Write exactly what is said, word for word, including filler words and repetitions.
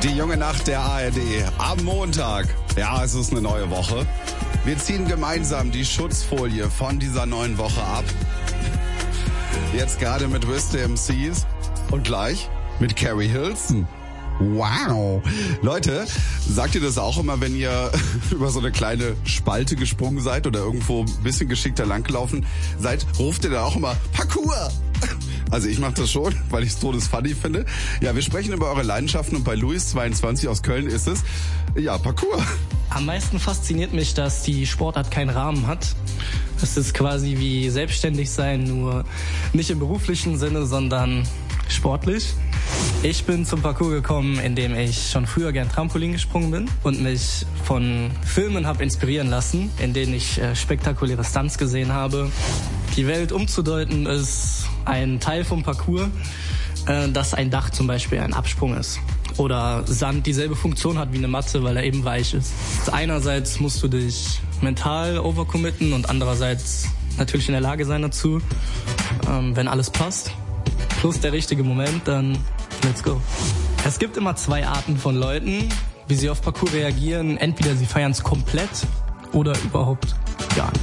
Die junge Nacht der A R D am Montag. Ja, es ist eine neue Woche. Wir ziehen gemeinsam die Schutzfolie von dieser neuen Woche ab. Jetzt gerade mit Wiz the M Cs und gleich mit Carrie Hilson. Wow. Leute, sagt ihr das auch immer, wenn ihr über so eine kleine Spalte gesprungen seid oder irgendwo ein bisschen geschickter langgelaufen seid? Ruft ihr da auch immer Parkour? Also ich mache das schon, weil ich es todesfunny finde. Ja, wir sprechen über eure Leidenschaften und bei Luis zweiundzwanzig aus Köln ist es, ja, Parkour. Am meisten fasziniert mich, dass die Sportart keinen Rahmen hat. Es ist quasi wie selbstständig sein, nur nicht im beruflichen Sinne, sondern sportlich. Ich bin zum Parkour gekommen, indem ich schon früher gern Trampolin gesprungen bin und mich von Filmen habe inspirieren lassen, in denen ich äh, spektakuläre Stunts gesehen habe. Die Welt umzudeuten ist ein Teil vom Parkour, äh, dass ein Dach zum Beispiel ein Absprung ist. Oder Sand dieselbe Funktion hat wie eine Matte, weil er eben weich ist. Einerseits musst du dich mental overcommitten und andererseits natürlich in der Lage sein dazu, ähm, wenn alles passt. Plus der richtige Moment, dann let's go. Es gibt immer zwei Arten von Leuten, wie sie auf Parkour reagieren. Entweder sie feiern es komplett oder überhaupt gar nicht.